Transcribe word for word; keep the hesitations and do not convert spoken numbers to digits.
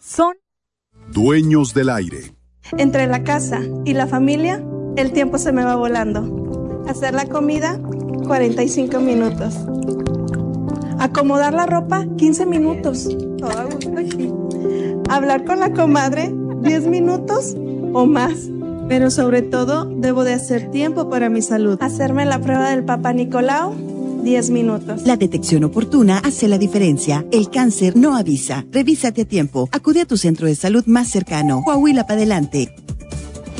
son dueños del aire. Entre la casa y la familia, el tiempo se me va volando. Hacer la comida, cuarenta y cinco minutos. Acomodar la ropa, quince minutos. Todo a gusto aquí. Hablar con la comadre, diez minutos o más. Pero sobre todo, debo de hacer tiempo para mi salud. Hacerme la prueba del Papá Nicolau, diez minutos. La detección oportuna hace la diferencia. El cáncer no avisa. Revísate a tiempo. Acude a tu centro de salud más cercano. Coahuila para adelante.